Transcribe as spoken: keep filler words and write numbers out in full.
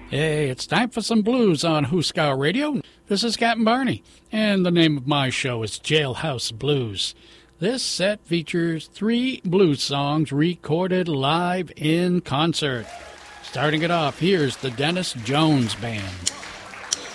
Hey, it's time for some blues on Hooskow Radio. This is Captain Barney, and the name of my show is Jailhouse Blues. This set features three blues songs recorded live in concert. Starting it off, here's the Dennis Jones Band.